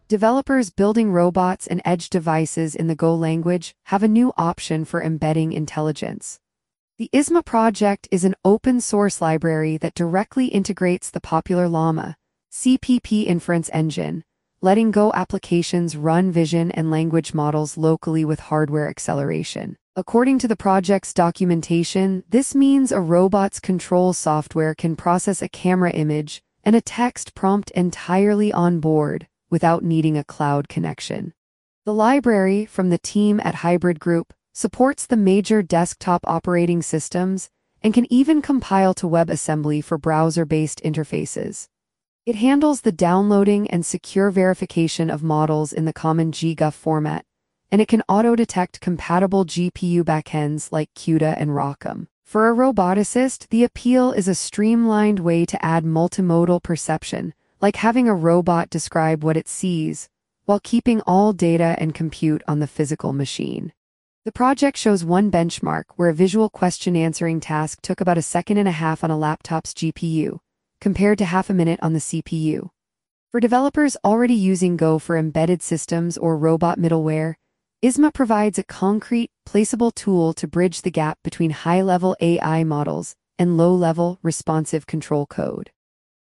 Developers building robots and edge devices in the Go language have a new option for embedding intelligence. The ISMA project is an open-source library that directly integrates the popular Llama CPP inference engine, letting Go applications run vision and language models locally with hardware acceleration. According to the project's documentation, this means a robot's control software can process a camera image and a text prompt entirely on board without needing a cloud connection. The library, from the team at Hybrid Group, supports the major desktop operating systems and can even compile to WebAssembly for browser-based interfaces. It handles the downloading and secure verification of models in the common GGUF format, and it can auto-detect compatible GPU backends like CUDA and ROCm. For a roboticist, the appeal is a streamlined way to add multimodal perception, like having a robot describe what it sees, while keeping all data and compute on the physical machine. The project shows one benchmark where a visual question-answering task took about 1.5 seconds on a laptop's GPU, compared to half a minute on the CPU. For developers already using Go for embedded systems or robot middleware, ISMA provides a concrete, placeable tool to bridge the gap between high-level AI models and low-level, responsive control code.